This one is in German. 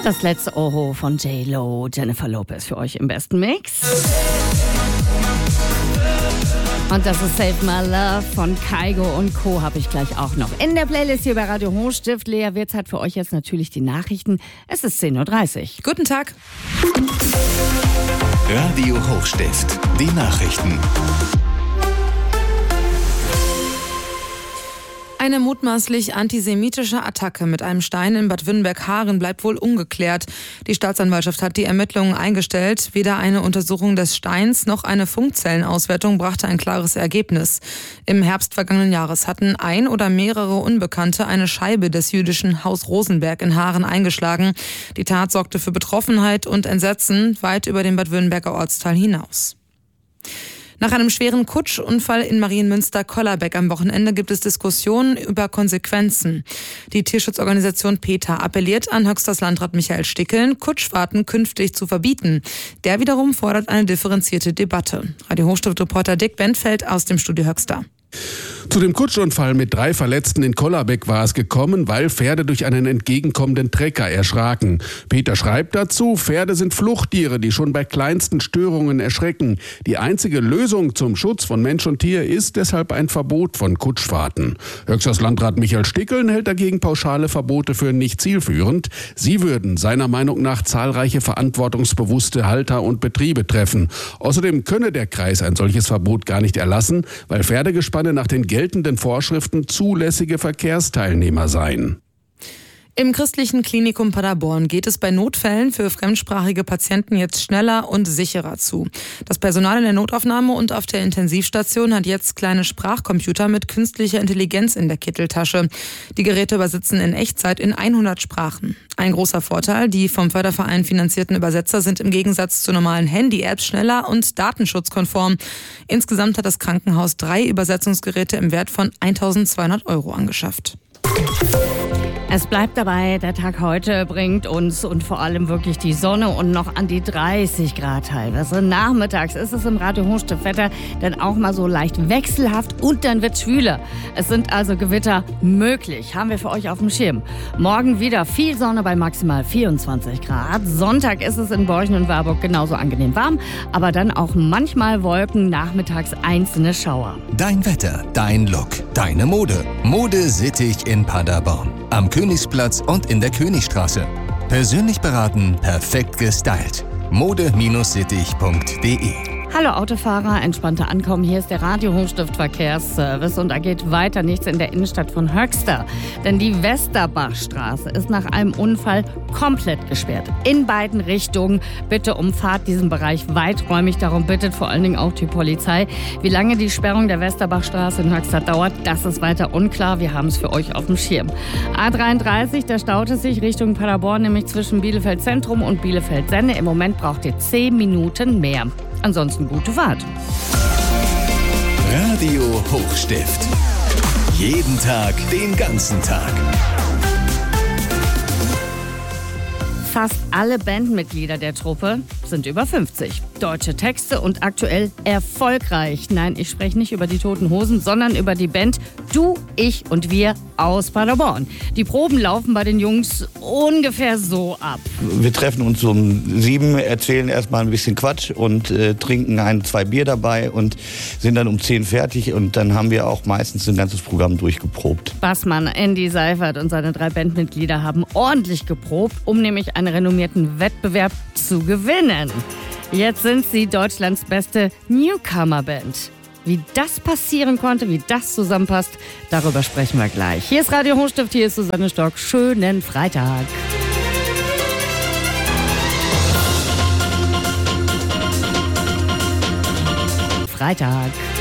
Das letzte Oho von J-Lo, Jennifer Lopez für euch im besten Mix. Und das ist Save My Love von Kygo und Co. habe ich gleich auch noch in der Playlist hier bei Radio Hochstift. Lea Wirz hat für euch jetzt natürlich die Nachrichten. Es ist 10.30 Uhr. Guten Tag. Radio Hochstift, die Nachrichten. Eine mutmaßlich antisemitische Attacke mit einem Stein in Bad Wünnberg-Haaren bleibt wohl ungeklärt. Die Staatsanwaltschaft hat die Ermittlungen eingestellt. Weder eine Untersuchung des Steins noch eine Funkzellenauswertung brachte ein klares Ergebnis. Im Herbst vergangenen Jahres hatten ein oder mehrere Unbekannte eine Scheibe des jüdischen Haus Rosenberg in Haaren eingeschlagen. Die Tat sorgte für Betroffenheit und Entsetzen weit über den Bad Wünnberger Ortsteil hinaus. Nach einem schweren Kutschunfall in Marienmünster-Kollerbeck am Wochenende gibt es Diskussionen über Konsequenzen. Die Tierschutzorganisation PETA appelliert an Höchsters Landrat Michael Stickeln, Kutschfahrten künftig zu verbieten. Der wiederum fordert eine differenzierte Debatte. Radio Hochstift-Reporter Dick Bentfeld aus dem Studio Höxter. Zu dem Kutschunfall mit 3 Verletzten in Kollerbeck war es gekommen, weil Pferde durch einen entgegenkommenden Trecker erschraken. Peter schreibt dazu, Pferde sind Fluchttiere, die schon bei kleinsten Störungen erschrecken. Die einzige Lösung zum Schutz von Mensch und Tier ist deshalb ein Verbot von Kutschfahrten. Höchsters Landrat Michael Stickeln hält dagegen pauschale Verbote für nicht zielführend. Sie würden seiner Meinung nach zahlreiche verantwortungsbewusste Halter und Betriebe treffen. Außerdem könne der Kreis ein solches Verbot gar nicht erlassen, weil Pferdegespanne nach den geltenden Vorschriften zulässige Verkehrsteilnehmer seien. Im christlichen Klinikum Paderborn geht es bei Notfällen für fremdsprachige Patienten jetzt schneller und sicherer zu. Das Personal in der Notaufnahme und auf der Intensivstation hat jetzt kleine Sprachcomputer mit künstlicher Intelligenz in der Kitteltasche. Die Geräte übersetzen in Echtzeit in 100 Sprachen. Ein großer Vorteil, die vom Förderverein finanzierten Übersetzer sind im Gegensatz zu normalen Handy-Apps schneller und datenschutzkonform. Insgesamt hat das Krankenhaus 3 Übersetzungsgeräte im Wert von 1.200 € angeschafft. Es bleibt dabei, der Tag heute bringt uns und vor allem wirklich die Sonne und noch an die 30 Grad teilweise. Nachmittags ist es im Radio Hochstift-Wetter dann auch mal so leicht wechselhaft und dann wird es schwüler. Es sind also Gewitter möglich, haben wir für euch auf dem Schirm. Morgen wieder viel Sonne bei maximal 24 Grad. Sonntag ist es in Borchen und Warburg genauso angenehm warm, aber dann auch manchmal Wolken, nachmittags einzelne Schauer. Dein Wetter, dein Look, deine Mode. Mode Sittich in Paderborn. Am Königsplatz und in der Königstraße. Persönlich beraten, perfekt gestylt. mode-sittich.de. Hallo Autofahrer, entspannter Ankommen. Hier ist der Radio Hochstift Verkehrsservice und da geht weiter nichts in der Innenstadt von Höxter. Denn die Westerbachstraße ist nach einem Unfall komplett gesperrt. In beiden Richtungen. Bitte umfahrt diesen Bereich weiträumig. Darum bittet vor allen Dingen auch die Polizei. Wie lange die Sperrung der Westerbachstraße in Höxter dauert, das ist weiter unklar. Wir haben es für euch auf dem Schirm. A33, da staut es sich Richtung Paderborn, nämlich zwischen Bielefeld Zentrum und Bielefeld Senne. Im Moment braucht ihr 10 Minuten mehr. Ansonsten gute Fahrt. Radio Hochstift. Jeden Tag, den ganzen Tag. Fast alle Bandmitglieder der Truppe sind über 50. Deutsche Texte und aktuell erfolgreich. Nein, ich spreche nicht über die Toten Hosen, sondern über die Band Du, Ich und Wir aus Paderborn. Die Proben laufen bei den Jungs ungefähr so ab. Wir treffen uns um 7, erzählen erstmal ein bisschen Quatsch und trinken 1-2 Bier dabei und sind dann um 10 fertig und dann haben wir auch meistens ein ganzes Programm durchgeprobt. Bassmann Andy Seifert und seine 3 Bandmitglieder haben ordentlich geprobt, um nämlich einen renommierten Wettbewerb zu gewinnen. Jetzt sind sie Deutschlands beste Newcomer-Band. Wie das passieren konnte, wie das zusammenpasst, darüber sprechen wir gleich. Hier ist Radio Hochstift, hier ist Susanne Stock. Schönen Freitag. Freitag.